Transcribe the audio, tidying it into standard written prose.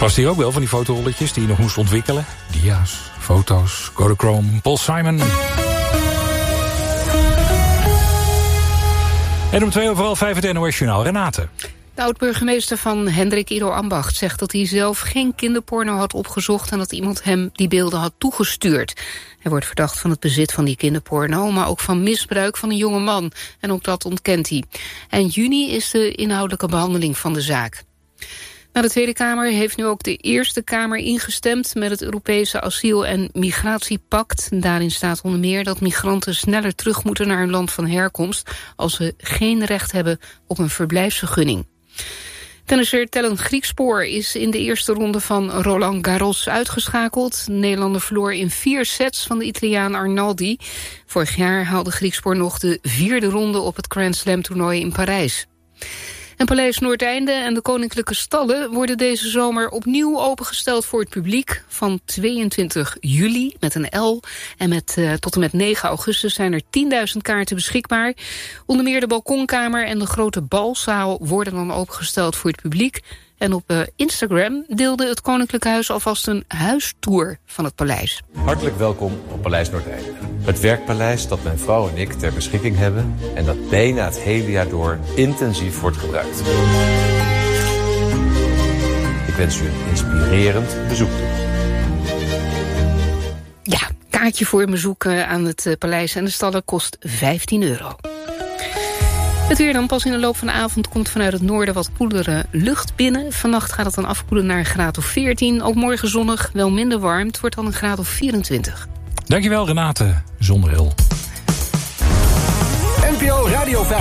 Was hier ook wel van die fotorolletjes die je nog moest ontwikkelen? Dia's, foto's, Kodachrome, Paul Simon. En om 2:05 het NOS-journaal. Renate. De oud-burgemeester van Hendrik Ido Ambacht zegt dat hij zelf geen kinderporno had opgezocht en dat iemand hem die beelden had toegestuurd. Hij wordt verdacht van het bezit van die kinderporno, maar ook van misbruik van een jonge man. En ook dat ontkent hij. Eind juni is de inhoudelijke behandeling van de zaak. Nou, de Tweede Kamer heeft nu ook de Eerste Kamer ingestemd met het Europese asiel- en migratiepact. Daarin staat onder meer dat migranten sneller terug moeten naar hun land van herkomst als ze geen recht hebben op een verblijfsvergunning. Tennisser Tellen Griekspoor is in de eerste ronde van Roland Garros uitgeschakeld. De Nederlander verloor in 4 sets van de Italiaan Arnaldi. Vorig jaar haalde Griekspoor nog de 4e ronde op het Grand Slam toernooi in Parijs. En Paleis Noordeinde en de Koninklijke Stallen worden deze zomer opnieuw opengesteld voor het publiek. Van 22 juli met een L en tot en met 9 augustus zijn er 10.000 kaarten beschikbaar. Onder meer de balkonkamer en de grote balzaal worden dan opengesteld voor het publiek. En op Instagram deelde het Koninklijk Huis alvast een huistour van het paleis. Hartelijk welkom op Paleis Noordeinde. Het werkpaleis dat mijn vrouw en ik ter beschikking hebben en dat bijna het hele jaar door intensief wordt gebruikt. Ik wens u een inspirerend bezoek toe. Ja, kaartje voor een bezoek aan het paleis en de stallen kost €15. Het weer dan. Pas in de loop van de avond komt vanuit het noorden wat koelere lucht binnen. Vannacht gaat het dan afkoelen naar een graad of 14. Ook morgen zonnig, wel minder warm. Het wordt dan een graad of 24. Dankjewel Renate, zonder heel. NPO Radio 5.